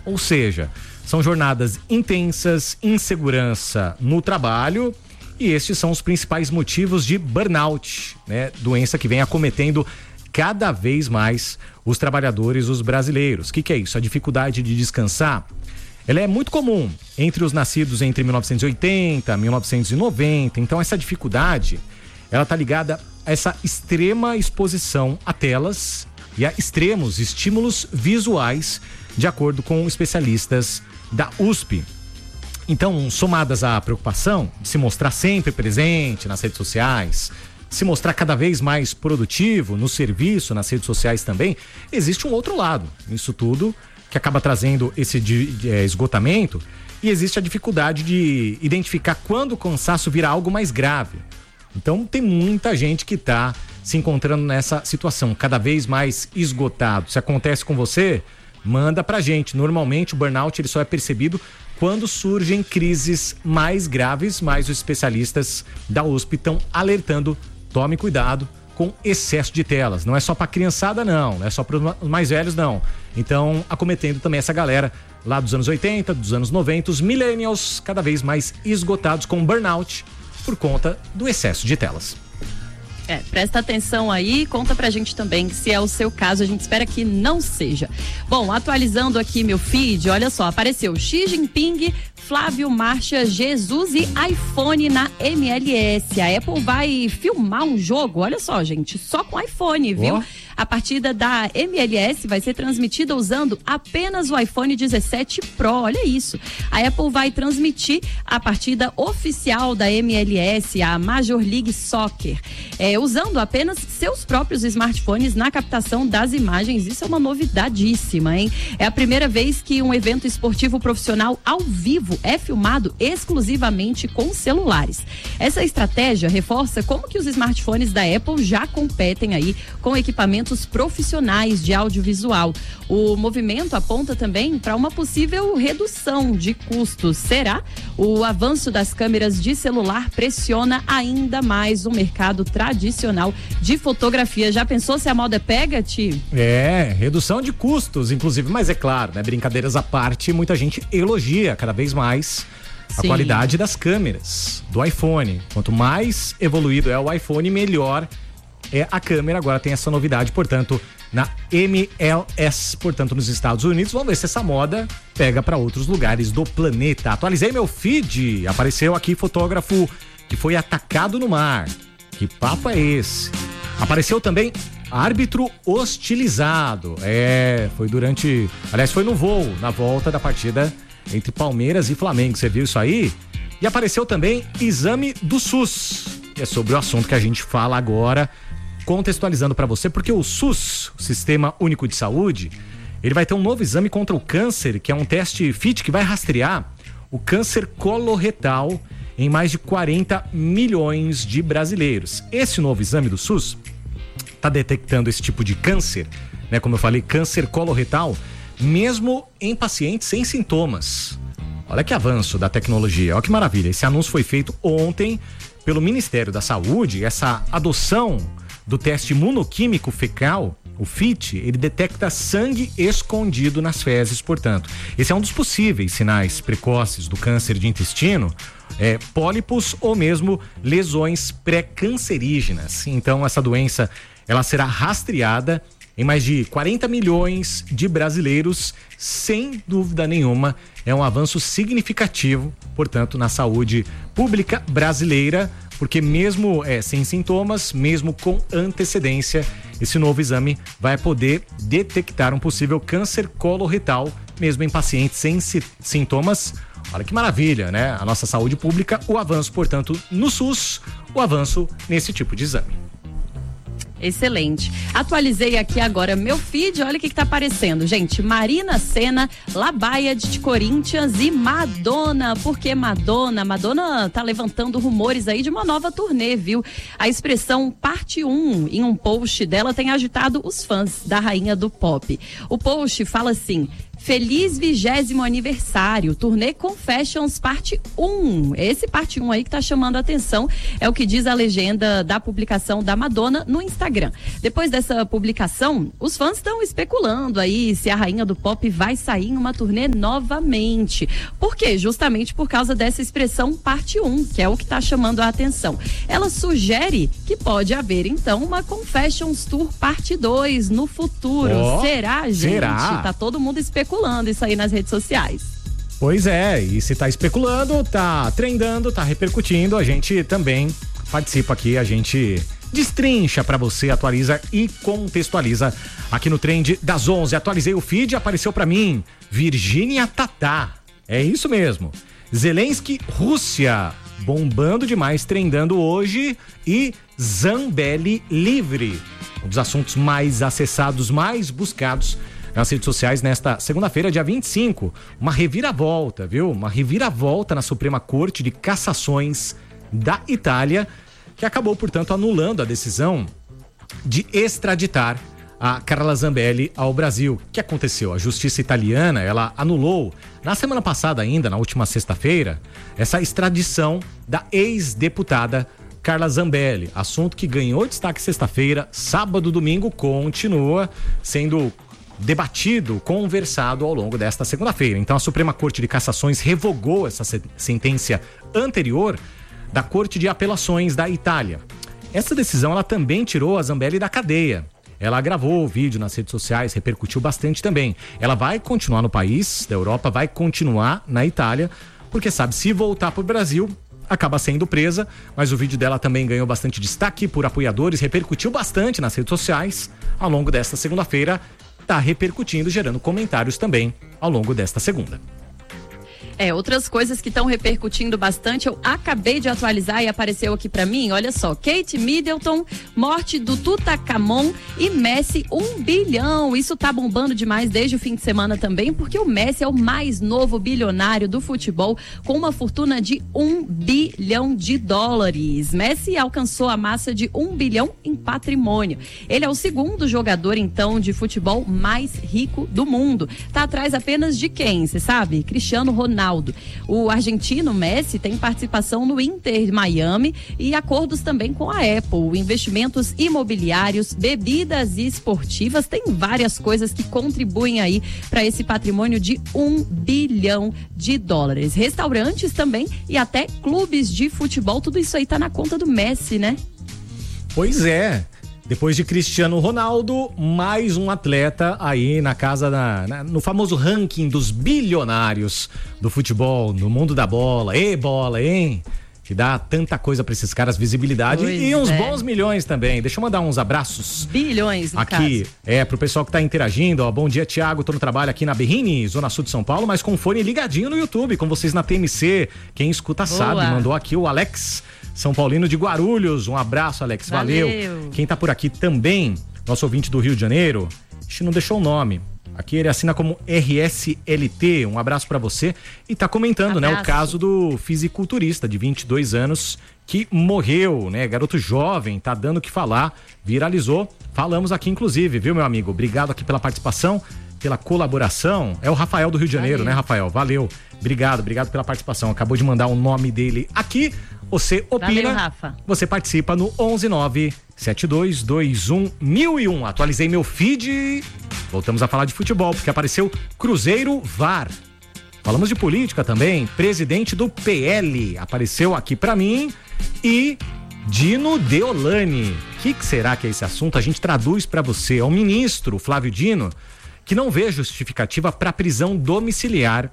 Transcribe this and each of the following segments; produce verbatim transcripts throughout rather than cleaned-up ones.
Ou seja, são jornadas intensas, insegurança no trabalho, e estes são os principais motivos de burnout, né? Doença que vem acometendo cada vez mais os trabalhadores, os brasileiros. O que, que é isso? A dificuldade de descansar, ela é muito comum entre os nascidos entre mil novecentos e oitenta e mil novecentos e noventa. Então essa dificuldade, ela está ligada a essa extrema exposição a telas e a extremos estímulos visuais, de acordo com especialistas da U S P. Então, somadas à preocupação de se mostrar sempre presente nas redes sociais, se mostrar cada vez mais produtivo no serviço, nas redes sociais também, existe um outro lado nisso tudo, que acaba trazendo esse de, de, é, esgotamento, e existe a dificuldade de identificar quando o cansaço vira algo mais grave. Então, tem muita gente que está se encontrando nessa situação, cada vez mais esgotado. Se acontece com você, manda pra gente. Normalmente o burnout ele só é percebido quando surgem crises mais graves, mas os especialistas da U S P estão alertando: tome cuidado com excesso de telas. Não é só pra criançada, não, não é só para os mais velhos, não. Então, acometendo também essa galera lá dos anos oitenta, dos anos noventa, os millennials cada vez mais esgotados com burnout por conta do excesso de telas. É, presta atenção aí, conta pra gente também se é o seu caso, a gente espera que não seja. Bom, atualizando aqui meu feed, olha só, apareceu Xi Jinping, Flávio Marcha, Jesus e iPhone na M L S. A Apple vai filmar um jogo, olha só, gente, só com iPhone, viu? Oh. A partida da M L S vai ser transmitida usando apenas o iPhone dezessete Pro, olha isso. A Apple vai transmitir a partida oficial da M L S, a Major League Soccer, é, usando apenas seus próprios smartphones na captação das imagens. Isso é uma novidadíssima, hein? É a primeira vez que um evento esportivo profissional ao vivo é filmado exclusivamente com celulares. Essa estratégia reforça como que os smartphones da Apple já competem aí com equipamentos profissionais de audiovisual. O movimento aponta também para uma possível redução de custos. Será? O avanço das câmeras de celular pressiona ainda mais o mercado tradicional de fotografia. Já pensou se a moda pega, Ti? É, redução de custos, inclusive, mas é claro, né? Brincadeiras à parte, muita gente elogia cada vez mais a Sim. qualidade das câmeras do iPhone. Quanto mais evoluído é o iPhone, melhor é a câmera. Agora tem essa novidade, portanto, na M L S, portanto, nos Estados Unidos. Vamos ver se essa moda pega para outros lugares do planeta. Atualizei meu feed, apareceu aqui fotógrafo que foi atacado no mar. Que papo é esse? Apareceu também árbitro hostilizado. É, foi durante, aliás, foi no voo, na volta da partida entre Palmeiras e Flamengo. Você viu isso aí? E apareceu também exame do SUS. É sobre o assunto que a gente fala agora, contextualizando para você, porque o SUS, o Sistema Único de Saúde, ele vai ter um novo exame contra o câncer, que é um teste fit que vai rastrear o câncer coloretal em mais de quarenta milhões de brasileiros. Esse novo exame do SUS está detectando esse tipo de câncer, né? Como eu falei, câncer coloretal, mesmo em pacientes sem sintomas. Olha que avanço da tecnologia, olha que maravilha. Esse anúncio foi feito ontem pelo Ministério da Saúde. Essa adoção do teste imunoquímico fecal, o fit, ele detecta sangue escondido nas fezes, portanto. Esse é um dos possíveis sinais precoces do câncer de intestino, é, pólipos ou mesmo lesões pré-cancerígenas. Então, essa doença, ela será rastreada em mais de quarenta milhões de brasileiros, sem dúvida nenhuma. É um avanço significativo, portanto, na saúde pública brasileira, porque mesmo é, sem sintomas, mesmo com antecedência, esse novo exame vai poder detectar um possível câncer coloretal, mesmo em pacientes sem si- sintomas. Olha que maravilha, né? A nossa saúde pública, o avanço, portanto, no SUS, o avanço nesse tipo de exame. Excelente. Atualizei aqui agora meu feed, olha o que que tá aparecendo, gente. Marina Sena, Labaia de Corinthians e Madonna. Por que Madonna? Madonna tá levantando rumores aí de uma nova turnê, viu? A expressão parte um em um post dela tem agitado os fãs da rainha do pop. O post fala assim: Feliz vigésimo aniversário, turnê Confessions parte um. Esse parte um aí que tá chamando a atenção, é o que diz a legenda da publicação da Madonna no Instagram. Depois dessa publicação, os fãs estão especulando aí se a rainha do pop vai sair em uma turnê novamente. Por quê? Justamente por causa dessa expressão parte um, que é o que tá chamando a atenção. Ela sugere que pode haver então uma Confessions Tour parte dois no futuro. Oh, será, gente? Será? Tá todo mundo especulando isso aí nas redes sociais. Pois é, e se tá especulando, tá trendando, tá repercutindo, a gente também participa aqui, a gente destrincha pra você, atualiza e contextualiza aqui no Trend das onze. Atualizei o feed, apareceu pra mim Virgínia Tatá, é isso mesmo. Zelensky, Rússia, bombando demais, trendando hoje, e Zambelli livre, um dos assuntos mais acessados, mais buscados nas redes sociais nesta segunda-feira, dia vinte e cinco. Uma reviravolta, viu? Uma reviravolta na Suprema Corte de Cassações da Itália, que acabou, portanto, anulando a decisão de extraditar a Carla Zambelli ao Brasil. O que aconteceu? A justiça italiana, ela anulou, na semana passada ainda, na última sexta-feira, essa extradição da ex-deputada Carla Zambelli. Assunto que ganhou destaque sexta-feira, sábado, domingo, continua sendo debatido, conversado ao longo desta segunda-feira. Então a Suprema Corte de Cassações revogou essa sentença anterior da Corte de Apelações da Itália. Essa decisão, ela também tirou a Zambelli da cadeia. Ela gravou o vídeo nas redes sociais, repercutiu bastante também. Ela vai continuar no país da Europa, vai continuar na Itália, porque sabe, se voltar para o Brasil, acaba sendo presa, mas o vídeo dela também ganhou bastante destaque por apoiadores, repercutiu bastante nas redes sociais ao longo desta segunda-feira. Tá repercutindo, gerando comentários também ao longo desta segunda. É, outras coisas que estão repercutindo bastante, eu acabei de atualizar e apareceu aqui pra mim, olha só, Kate Middleton, morte do Tutankhamon e Messi, um bilhão. Isso tá bombando demais desde o fim de semana também, porque o Messi é o mais novo bilionário do futebol, com uma fortuna de um bilhão de dólares. Messi alcançou a massa de um bilhão em patrimônio. Ele é o segundo jogador, então, de futebol mais rico do mundo. Tá atrás apenas de quem, você sabe? Cristiano Ronaldo. O argentino Messi tem participação no Inter Miami e acordos também com a Apple, investimentos imobiliários, bebidas esportivas, tem várias coisas que contribuem aí para esse patrimônio de um bilhão de dólares. Restaurantes também e até clubes de futebol, tudo isso aí tá na conta do Messi, né? Pois é. Depois de Cristiano Ronaldo, mais um atleta aí na casa, da, na, no famoso ranking dos bilionários do futebol, no mundo da bola. Ê, bola, hein? Que dá tanta coisa pra esses caras, visibilidade pois e uns é. bons milhões também. Deixa eu mandar uns abraços. Bilhões, no aqui, caso. É, pro pessoal que tá interagindo, ó. Bom dia, Thiago, tô no trabalho aqui na Berrini, Zona Sul de São Paulo, mas com fone ligadinho no YouTube, com vocês na T M C. Quem escuta Boa. sabe, mandou aqui o Alex São Paulino de Guarulhos. Um abraço, Alex, valeu. valeu. Quem tá por aqui também, nosso ouvinte do Rio de Janeiro, a gente não deixou o nome. Aqui ele assina como R S L T, um abraço pra você. E tá comentando, abraço. né, o caso do fisiculturista de vinte e dois anos que morreu, né, garoto jovem, tá dando o que falar, viralizou. Falamos aqui inclusive, viu, meu amigo? Obrigado aqui pela participação, pela colaboração. É o Rafael do Rio de Janeiro, valeu. né, Rafael? Valeu. Obrigado, obrigado pela participação. Acabou de mandar o nome dele aqui. Você opina, valeu, Rafa. Você participa no onze nove sete dois dois um mil e um. Atualizei meu feed. Voltamos a falar de futebol, porque apareceu Cruzeiro V A R. Falamos de política também. Presidente do P L apareceu aqui pra mim. E Dino Deolani. O que, que será que é esse assunto? A gente traduz pra você. É o ministro Flávio Dino que não vê justificativa pra prisão domiciliar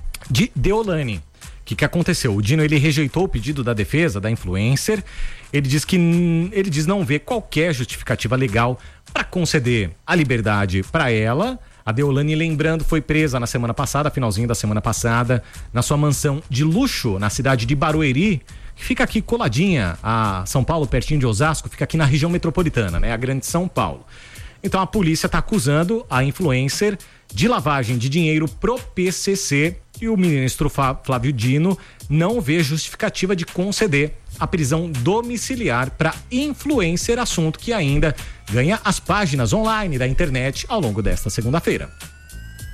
de Deolani. O que, que aconteceu? O Dino, ele rejeitou o pedido da defesa da influencer. Ele diz que ele diz não ver qualquer justificativa legal para conceder a liberdade para ela. A Deolani, lembrando, foi presa na semana passada, finalzinho da semana passada, na sua mansão de luxo na cidade de Barueri, que fica aqui coladinha a São Paulo, pertinho de Osasco, fica aqui na região metropolitana, né? A Grande São Paulo. Então a polícia está acusando a influencer de lavagem de dinheiro pro P C C e o ministro Flávio Dino não vê justificativa de conceder a prisão domiciliar para influencer, assunto que ainda ganha as páginas online da internet ao longo desta segunda-feira.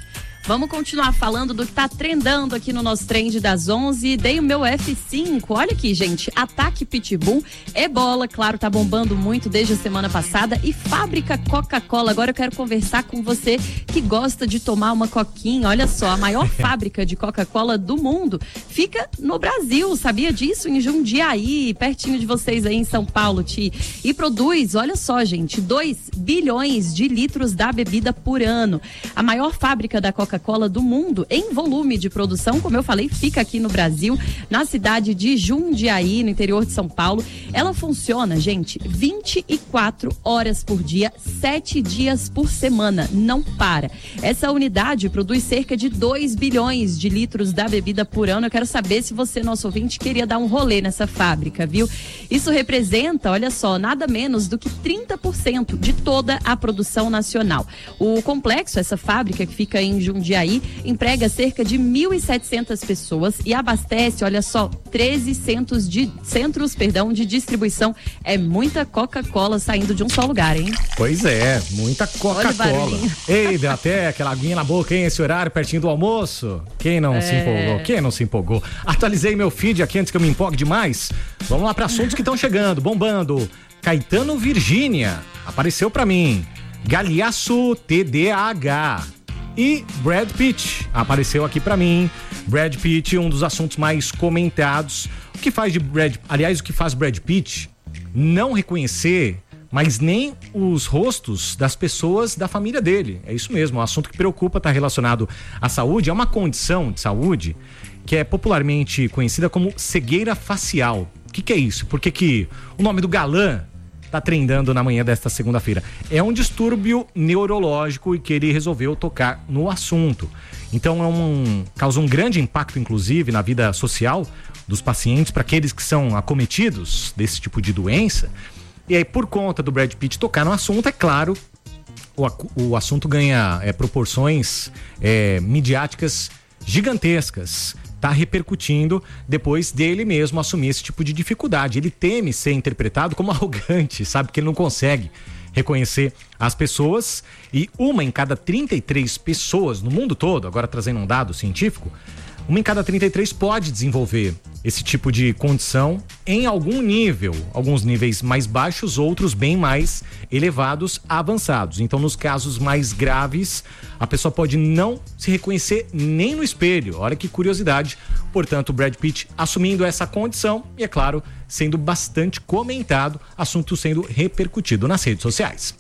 Vamos continuar falando do que tá trendando aqui no nosso trend das onze. Dei o meu F cinco. Olha aqui, gente. Ataque Pitbull, Ebola, claro, tá bombando muito desde a semana passada. E Fábrica Coca-Cola. Agora eu quero conversar com você que gosta de tomar uma coquinha. Olha só, a maior fábrica de Coca-Cola do mundo fica no Brasil. Sabia disso? Em Jundiaí, pertinho de vocês aí em São Paulo, Ti. E produz, olha só, gente, dois bilhões de litros da bebida por ano. A maior fábrica da Coca-Cola Coca-Cola do mundo em volume de produção, como eu falei, fica aqui no Brasil, na cidade de Jundiaí, no interior de São Paulo. Ela funciona, gente, vinte e quatro horas por dia, sete dias por semana, não para. Essa unidade produz cerca de dois bilhões de litros da bebida por ano. Eu quero saber se você, nosso ouvinte, queria dar um rolê nessa fábrica, viu? Isso representa, olha só, nada menos do que trinta por cento de toda a produção nacional. O complexo, essa fábrica que fica em Jundiaí, Jundiaí, emprega cerca de mil e setecentas pessoas e abastece, olha só, treze centros de, centros, perdão, de distribuição. É muita Coca-Cola saindo de um só lugar, hein? Pois é, muita Coca-Cola. Ei, deu até aquela aguinha na boca, hein? Esse horário pertinho do almoço. Quem não é... se empolgou? Quem não se empolgou? Atualizei meu feed aqui antes que eu me empolgue demais. Vamos lá para assuntos que estão chegando, bombando. Caetano Virgínia, apareceu para mim. Galhaço T D A H. E Brad Pitt apareceu aqui pra mim. Brad Pitt, um dos assuntos mais comentados. O que faz de Brad, aliás, o que faz Brad Pitt não reconhecer, mas nem os rostos das pessoas da família dele. É isso mesmo, é um assunto que preocupa, está relacionado à saúde. É uma condição de saúde que é popularmente conhecida como cegueira facial. O que, que é isso? Por que que o nome do galã tá trendando na manhã desta segunda-feira? É um distúrbio neurológico e que ele resolveu tocar no assunto. Então é um, causa um grande impacto, inclusive, na vida social dos pacientes, para aqueles que são acometidos desse tipo de doença. E aí, por conta do Brad Pitt tocar no assunto, é claro, o, o assunto ganha é, proporções é, midiáticas gigantescas. Está repercutindo depois dele mesmo assumir esse tipo de dificuldade. Ele teme ser interpretado como arrogante, sabe? Que ele não consegue reconhecer as pessoas. E uma em cada trinta e três pessoas no mundo todo, agora trazendo um dado científico, uma em cada trinta e três pode desenvolver esse tipo de condição em algum nível, alguns níveis mais baixos, outros bem mais elevados, avançados. Então, nos casos mais graves, a pessoa pode não se reconhecer nem no espelho. Olha que curiosidade. Portanto, o Brad Pitt assumindo essa condição e, é claro, sendo bastante comentado, assunto sendo repercutido nas redes sociais.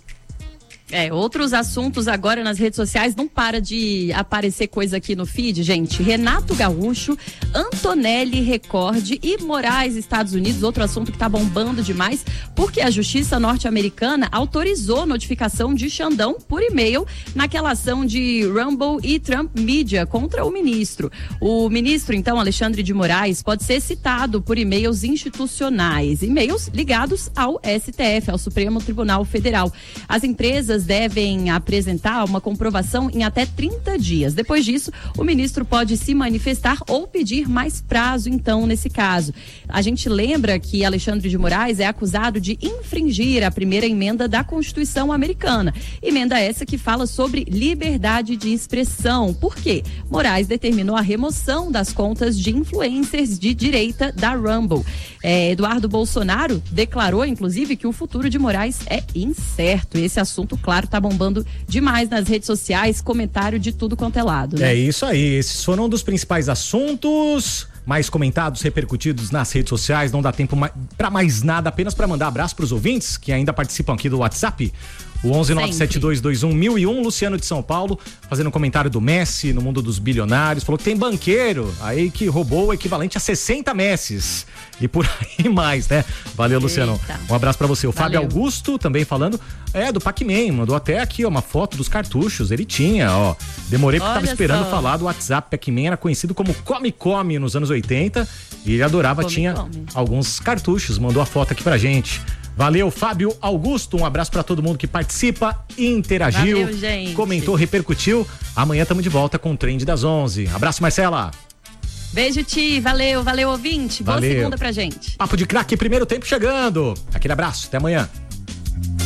É, outros assuntos agora nas redes sociais, não para de aparecer coisa aqui no feed, gente. Renato Gaúcho, Antonelli Record e Moraes, Estados Unidos, outro assunto que tá bombando demais, porque a justiça norte-americana autorizou notificação de Xandão por e-mail naquela ação de Rumble e Trump Media contra o ministro. O ministro, então, Alexandre de Moraes, pode ser citado por e-mails institucionais, e-mails ligados ao S T F, ao Supremo Tribunal Federal. As empresas devem apresentar uma comprovação em até trinta dias. Depois disso, o ministro pode se manifestar ou pedir mais prazo, então, nesse caso. A gente lembra que Alexandre de Moraes é acusado de infringir a primeira emenda da Constituição americana. Emenda essa que fala sobre liberdade de expressão. Por quê? Moraes determinou a remoção das contas de influencers de direita da Rumble. É, Eduardo Bolsonaro declarou, inclusive, que o futuro de Moraes é incerto. Esse assunto, claro, tá bombando demais nas redes sociais, comentário de tudo quanto é lado, né? É isso aí, esses foram um dos principais assuntos mais comentados, repercutidos nas redes sociais. Não dá tempo para mais nada, apenas para mandar abraço para os ouvintes que ainda participam aqui do WhatsApp. O onze nove sete dois dois um mil e um, Luciano de São Paulo, fazendo um comentário do Messi no mundo dos bilionários, falou que tem banqueiro aí que roubou o equivalente a sessenta Messis e por aí mais, né? Valeu, Luciano. Eita. Um abraço pra você. O Valeu. Fábio Augusto também falando, é, do Pac-Man, mandou até aqui ó, uma foto dos cartuchos, ele tinha, ó. Demorei porque Olha tava esperando só. falar do WhatsApp. Pac-Man era conhecido como Come Come nos anos oitenta e ele adorava, come, tinha come. alguns cartuchos, mandou a foto aqui pra gente. Valeu, Fábio Augusto, um abraço pra todo mundo que participa, interagiu, Valeu, gente. comentou, repercutiu. Amanhã estamos de volta com o Trend das onze. Abraço, Marcela. Beijo, Ti, valeu, valeu, ouvinte. Valeu. Boa segunda pra gente. Papo de craque, primeiro tempo chegando. Aquele abraço, até amanhã.